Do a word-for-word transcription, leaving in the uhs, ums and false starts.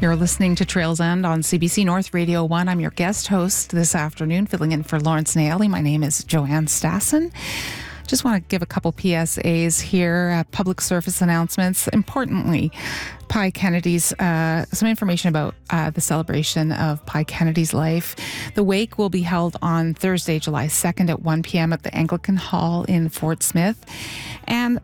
You're listening to Trails End on C B C North Radio one. I'm your guest host this afternoon, filling in for Lawrence Naeli. My name is Joanne Stassen. Just want to give a couple P S As here, uh, public service announcements. Importantly, Pi Kennedy's, uh, some information about uh, the celebration of Pi Kennedy's life. The wake will be held on Thursday, July second at one p.m. at the Anglican Hall in Fort Smith. And